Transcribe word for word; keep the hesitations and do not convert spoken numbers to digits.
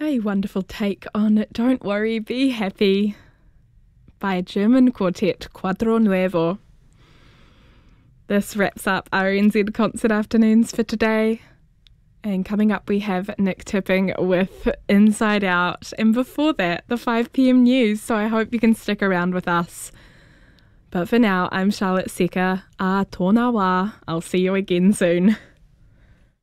A wonderful take on Don't Worry, Be Happy by German quartet Cuadro Nuevo. This wraps up R N Z Concert Afternoons for today. And coming up we have Nick Tipping with Inside Out. And before that, the five p m news. So I hope you can stick around with us. But for now, I'm Charlotte Secker. A tōna wā. I'll see you again soon.